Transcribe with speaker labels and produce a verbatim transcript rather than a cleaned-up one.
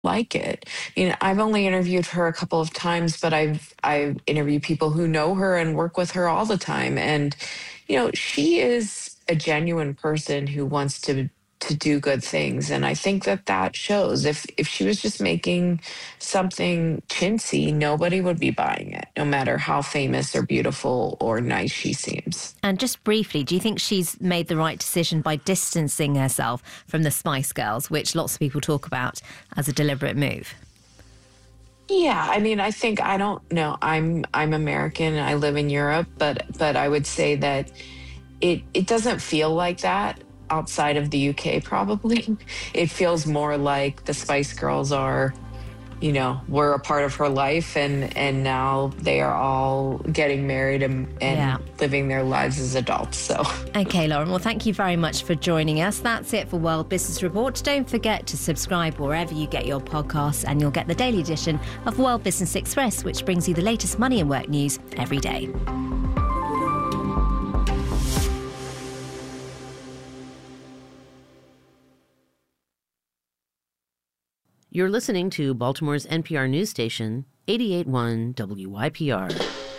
Speaker 1: like it. You know, I've only interviewed her a couple of times, but I've I've interviewed people who know her and work with her all the time. And, you know, she is a genuine person who wants to to do good things. And I think that that shows. If if she was just making something chintzy, nobody would be buying it, no matter how famous or beautiful or nice she seems.
Speaker 2: And just briefly, do you think she's made the right decision by distancing herself from the Spice Girls, which lots of people talk about as a deliberate move?
Speaker 1: Yeah, I mean, I think I don't know. I'm I'm American. I live in Europe, but but I would say that it it doesn't feel like that outside of the U K. Probably, it feels more like the Spice Girls are, you know, were a part of her life, and and now they are all getting married and and
Speaker 2: Yeah.
Speaker 1: living their lives as adults. So.
Speaker 2: Okay, Lauren, well, thank you very much for joining us. That's it for World Business Report. Don't forget to subscribe wherever you get your podcasts, and you'll get the daily edition of World Business Express, which brings you the latest money and work news every day.
Speaker 3: You're listening to Baltimore's N P R news station, eighty-eight point one W Y P R.